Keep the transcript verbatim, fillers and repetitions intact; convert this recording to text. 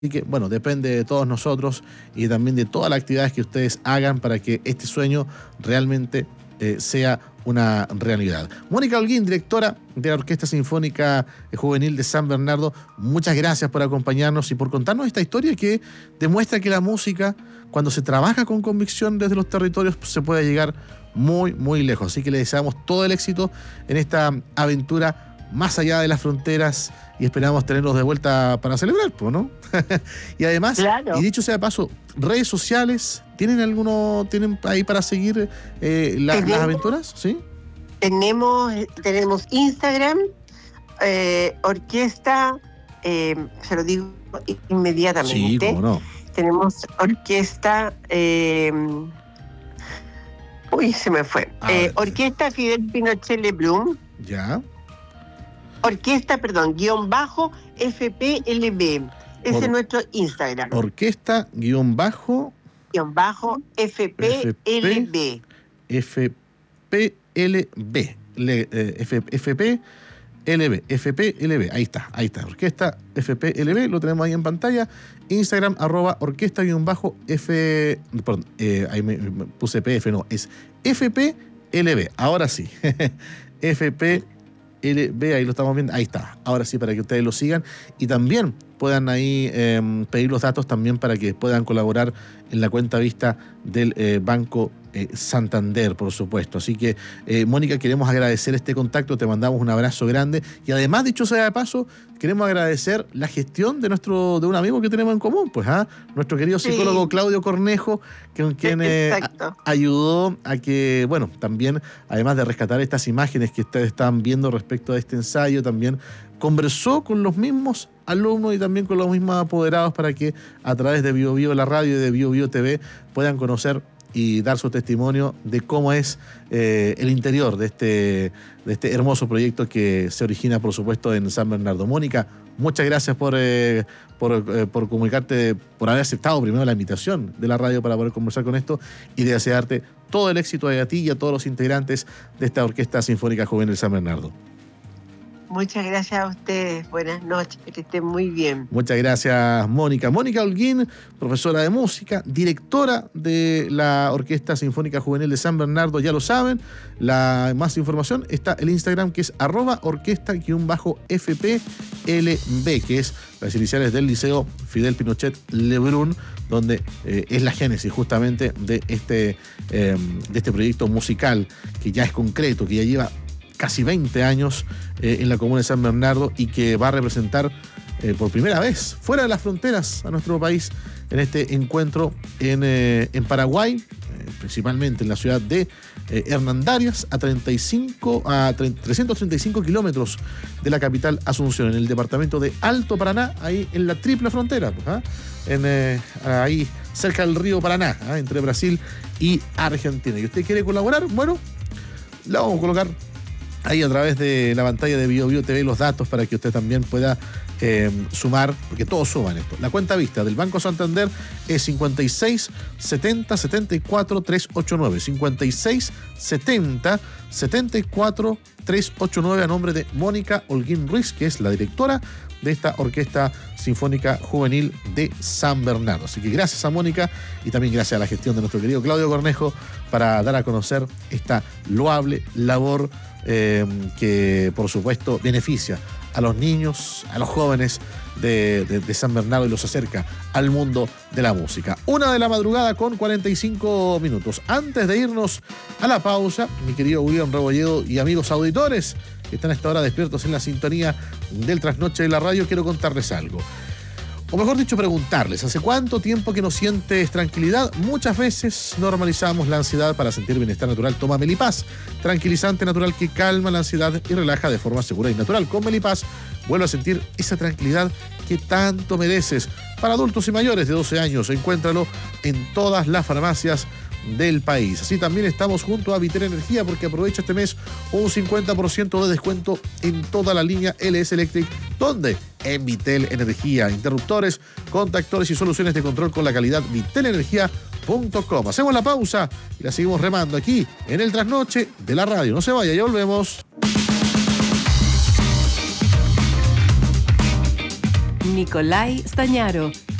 Así que, bueno, depende de todos nosotros y también de todas las actividades que ustedes hagan para que este sueño realmente eh, sea una realidad. Mónica Holguín, directora de la Orquesta Sinfónica Juvenil de San Bernardo, muchas gracias por acompañarnos y por contarnos esta historia que demuestra que la música, cuando se trabaja con convicción desde los territorios, pues, se puede llegar muy, muy lejos. Así que le deseamos todo el éxito en esta aventura más allá de las fronteras y esperamos tenerlos de vuelta para celebrar, ¿no? Y además, Claro. y dicho sea de paso, redes sociales, ¿tienen alguno, tienen ahí para seguir eh, la, las aventuras? ¿Sí? Tenemos, tenemos Instagram, eh, orquesta, eh, se lo digo inmediatamente. Sí, cómo no. Tenemos orquesta, eh, uy, se me fue. A Eh, ver. orquesta Fidel Pinochet Lebrun, Ya. orquesta, perdón, guión bajo F P L B. Ese Or- es nuestro Instagram. Orquesta guión bajo guión bajo F P L B. F P L B. Le- eh, F- FP LB, F P L B, ahí está, ahí está, Orquesta F P L B, lo tenemos ahí en pantalla. Instagram, arroba orquesta guión bajo F, perdón, eh, ahí me, me puse P F, no, es F P L B, ahora sí, F P L B, ahí lo estamos viendo, ahí está, ahora sí, para que ustedes lo sigan y también puedan ahí eh, pedir los datos también para que puedan colaborar en la cuenta vista del eh, Banco eh, Santander, por supuesto. Así que, eh, Mónica, queremos agradecer este contacto, te mandamos un abrazo grande y además, dicho sea de paso, queremos agradecer la gestión de nuestro de un amigo que tenemos en común, pues, ¿ah? Nuestro querido psicólogo Sí. Claudio Cornejo, que, quien eh, Exacto. a- ayudó a que, bueno, también, además de rescatar estas imágenes que ustedes están viendo respecto a este ensayo, también conversó con los mismos alumnos y también con los mismos apoderados para que a través de Bio Bio, la radio y de Bio Bio T V puedan conocer y dar su testimonio de cómo es eh, el interior de este, de este hermoso proyecto que se origina, por supuesto, en San Bernardo. Mónica, muchas gracias por, eh, por, eh, por comunicarte, por haber aceptado primero la invitación de la radio para poder conversar con esto y de desearte todo el éxito a ti y a todos los integrantes de esta Orquesta Sinfónica Juvenil San Bernardo. Muchas gracias a ustedes. Buenas noches, que estén muy bien. Muchas gracias, Mónica. Mónica Holguín, profesora de música, directora de la Orquesta Sinfónica Juvenil de San Bernardo, ya lo saben. La más información está el Instagram, que es arroba orquesta-F P L B, que es las iniciales del Liceo Fidel Pinochet Lebrun, donde eh, es la génesis justamente de este, eh, de este proyecto musical que ya es concreto, que ya lleva casi veinte años eh, en la comuna de San Bernardo y que va a representar eh, por primera vez fuera de las fronteras a nuestro país en este encuentro en, eh, en Paraguay, eh, principalmente en la ciudad de eh, Hernandarias, a, treinta y cinco, a trescientos treinta y cinco kilómetros de la capital Asunción, en el departamento de Alto Paraná, ahí en la triple frontera, pues, ¿ah? en, eh, ahí cerca del río Paraná, ¿ah? entre Brasil y Argentina. ¿Y usted quiere colaborar? Bueno, la vamos a colocar ahí a través de la pantalla de Bio Bio T V los datos para que usted también pueda eh, sumar, porque todos suman esto. La cuenta vista del Banco Santander es cincuenta y seis setenta setenta y cuatro trescientos ochenta y nueve. cincuenta y seis setenta setenta y cuatro trescientos ochenta y nueve a nombre de Mónica Holguín Ruiz, que es la directora de esta Orquesta Sinfónica Juvenil de San Bernardo. Así que gracias a Mónica y también gracias a la gestión de nuestro querido Claudio Cornejo para dar a conocer esta loable labor eh, que, por supuesto, beneficia a los niños, a los jóvenes de, de, de San Bernardo y los acerca al mundo de la música. Una de la madrugada con cuarenta y cinco minutos. Antes de irnos a la pausa, mi querido William Rebolledo y amigos auditores que están a esta hora despiertos en la sintonía del Trasnoche de la Radio, quiero contarles algo. O mejor dicho, preguntarles, ¿hace cuánto tiempo que no sientes tranquilidad? Muchas veces normalizamos la ansiedad para sentir bienestar natural. Toma Melipaz, tranquilizante natural que calma la ansiedad y relaja de forma segura y natural. Con Melipaz, vuelve a sentir esa tranquilidad que tanto mereces. Para adultos y mayores de doce años, encuéntralo en todas las farmacias del país. Así también estamos junto a Vitel Energía, porque aprovecha este mes un cincuenta por ciento de descuento en toda la línea L S Electric. ¿Dónde? En Vitel Energía. Interruptores, contactores y soluciones de control con la calidad vitel energía punto com. Hacemos la pausa y la seguimos remando aquí en el Trasnoche de la Radio. No se vaya, ya volvemos. Nicolai Stañaro.